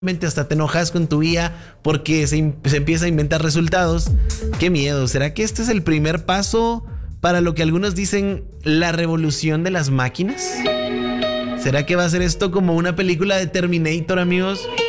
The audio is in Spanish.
hasta te enojas con tu IA porque se empieza a inventar resultados. Qué miedo. ¿Será que este es el primer paso para lo que algunos dicen la revolución de las máquinas? ¿Será que va a ser esto como una película de Terminator, amigos?